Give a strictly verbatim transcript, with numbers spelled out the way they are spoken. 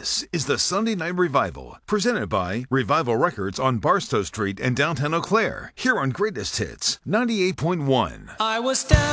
This is the Sunday Night Revival, presented by Revival Records on Barstow Street in downtown Eau Claire, here on Greatest Hits ninety-eight point one. I was down